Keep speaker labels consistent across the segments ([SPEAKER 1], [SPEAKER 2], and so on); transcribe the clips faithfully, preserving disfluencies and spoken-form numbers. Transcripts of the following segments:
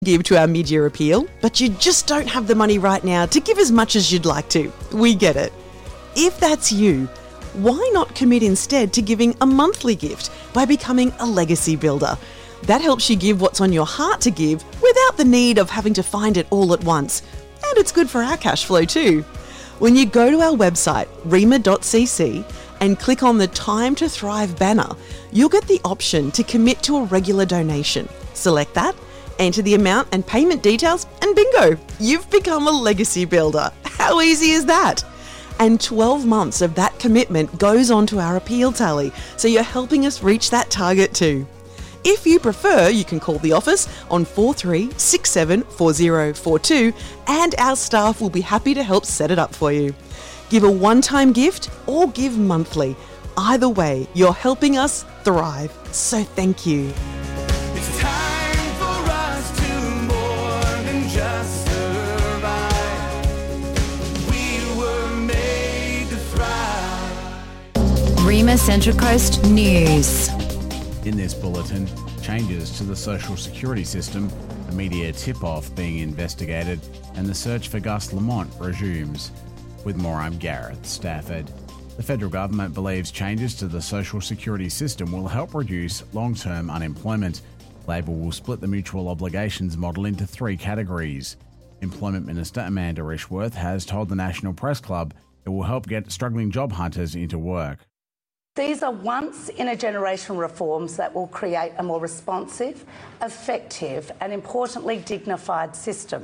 [SPEAKER 1] Give to our mid-year appeal, but you just don't have the money right now to give as much as you'd like to. We get it. If that's you, why not commit instead to giving a monthly gift by becoming a legacy builder? That helps you give what's on your heart to give without the need of having to find it all at once. And it's good for our cash flow too. When you go to our website, rima dot c c, and click on the Time to Thrive banner, you'll get the option to commit to a regular donation. Select that, enter the amount and payment details, and bingo, you've become a legacy builder. How easy is that? And twelve months of that commitment goes on to our appeal tally, so you're helping us reach that target too. If you prefer, you can call the office on four three six seven four zero four two and our staff will be happy to help set it up for you. Give a one-time gift or give monthly. Either way, you're helping us thrive. So thank you.
[SPEAKER 2] It's time for us to more than just survive. We were made to thrive.
[SPEAKER 3] Rima Central Coast News.
[SPEAKER 4] In this bulletin, changes to the social security system, a media tip-off being investigated, and the search for Gus Lamont resumes. With more, I'm Gareth Stafford. The federal government believes changes to the social security system will help reduce long-term unemployment. Labor will split the mutual obligations model into three categories. Employment Minister Amanda Rishworth has told the National Press Club it will help get struggling job hunters into work.
[SPEAKER 5] These are once-in-a-generation reforms that will create a more responsive, effective and, importantly, dignified system.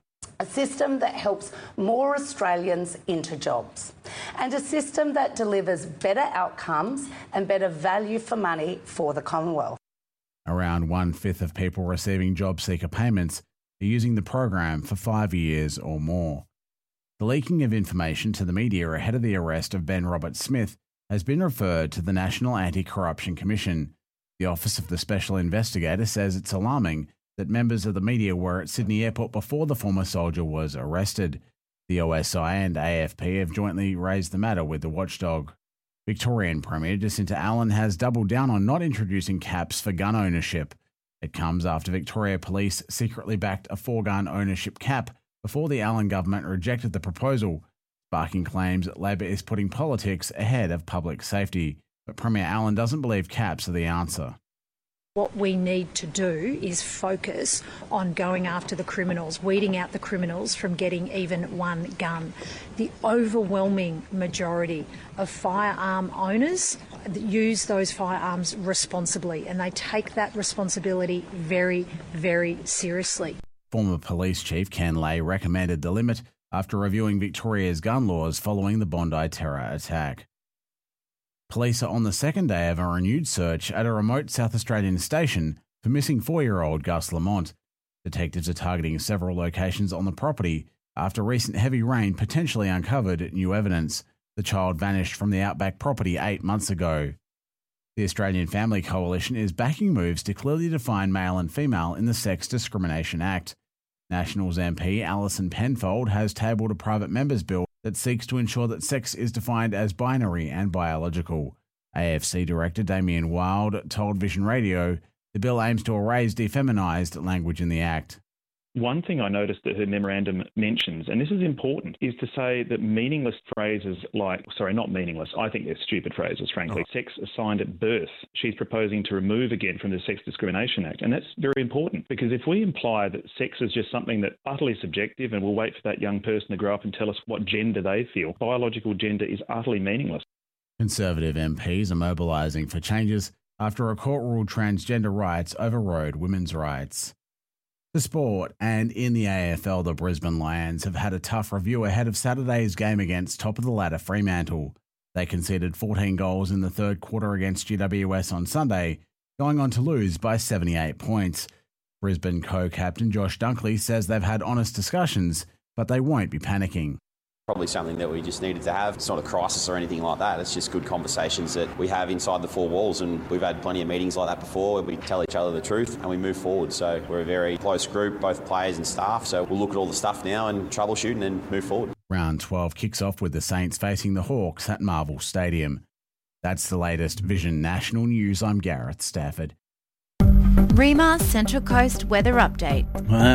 [SPEAKER 5] A system that helps more Australians into jobs. And a system that delivers better outcomes and better value for money for the Commonwealth.
[SPEAKER 4] Around one-fifth of people receiving job seeker payments are using the program for five years or more. The leaking of information to the media ahead of the arrest of Ben Roberts-Smith has been referred to the National Anti-Corruption Commission. The Office of the Special Investigator says it's alarming that members of the media were at Sydney Airport before the former soldier was arrested. The O S I and A F P have jointly raised the matter with the watchdog. Victorian Premier Jacinta Allan has doubled down on not introducing caps for gun ownership. It comes after Victoria Police secretly backed a four-gun ownership cap before the Allan government rejected the proposal, sparking claims that Labor is putting politics ahead of public safety. But Premier Allan doesn't believe caps are the answer.
[SPEAKER 6] What we need to do is focus on going after the criminals, weeding out the criminals from getting even one gun. The overwhelming majority of firearm owners use those firearms responsibly, and they take that responsibility very, very seriously.
[SPEAKER 4] Former Police Chief Ken Lay recommended the limit after reviewing Victoria's gun laws following the Bondi terror attack. Police are on the second day of a renewed search at a remote South Australian station for missing four-year-old Gus Lamont. Detectives are targeting several locations on the property after recent heavy rain potentially uncovered new evidence. The child vanished from the Outback property eight months ago. The Australian Family Coalition is backing moves to clearly define male and female in the Sex Discrimination Act. Nationals M P Alison Penfold has tabled a private member's bill that seeks to ensure that sex is defined as binary and biological. A F C Director Damien Wild told Vision Radio the bill aims to erase defeminised language in the Act.
[SPEAKER 7] One thing I noticed that her memorandum mentions, and this is important, is to say that meaningless phrases like, sorry, not meaningless, I think they're stupid phrases, frankly, oh. sex assigned at birth, she's proposing to remove again from the Sex Discrimination Act. And that's very important, because if we imply that sex is just something that's utterly subjective and we'll wait for that young person to grow up and tell us what gender they feel, biological gender is utterly meaningless.
[SPEAKER 4] Conservative M Ps are mobilising for changes after a court ruled transgender rights overrode women's rights. The sport, and in the A F L, the Brisbane Lions have had a tough review ahead of Saturday's game against top-of-the-ladder Fremantle. They conceded fourteen goals in the third quarter against G W S on Sunday, going on to lose by seventy-eight points. Brisbane co-captain Josh Dunkley says they've had honest discussions, but they won't be panicking.
[SPEAKER 8] Probably something that we just needed to have. It's not a crisis or anything like that. It's just good conversations that we have inside the four walls, and we've had plenty of meetings like that before where we tell each other the truth and we move forward. So we're a very close group, both players and staff. So we'll look at all the stuff now and troubleshoot and then move forward.
[SPEAKER 4] Round twelve kicks off with the Saints facing the Hawks at Marvel Stadium. That's the latest Vision National News. I'm Gareth Stafford.
[SPEAKER 3] REMA Central Coast Weather Update.